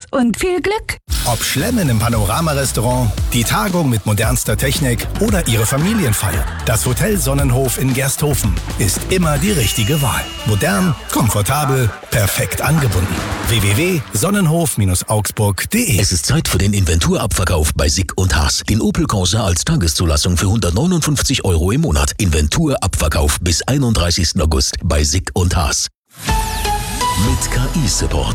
und viel Glück. Ob Schlemmen im Panorama-Restaurant, die Tagung mit modernster Technik oder Ihre Familienfeier. Das Hotel Sonnenhof in Gersthofen ist immer die richtige Wahl. Modern, komfortabel, perfekt angebunden. www.sonnenhof-augsburg.de. Es ist Zeit für den Inventurabverkauf bei Sick und Haas. Den Opel Corsa als Tageszulassung für 159 € im Monat. Inventurabverkauf bis 31. August bei Sick und Haas. Mit KI-Support.